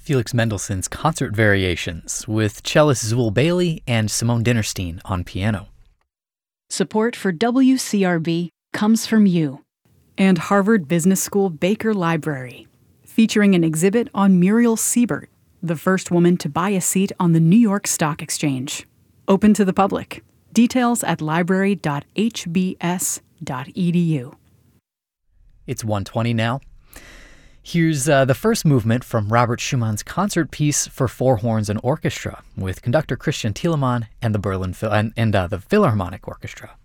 Felix Mendelssohn's Concert Variations with cellist Zool Bailey and Simone Dinnerstein on piano. Support for WCRB comes from you and Harvard Business School Baker Library, featuring an exhibit on Muriel Siebert, the first woman to buy a seat on the New York Stock Exchange. Open to the public. Details at library.hbs.edu. It's 1:20 now. Here's the first movement from Robert Schumann's concert piece for four horns and orchestra with conductor Christian Thielemann and the Philharmonic Orchestra.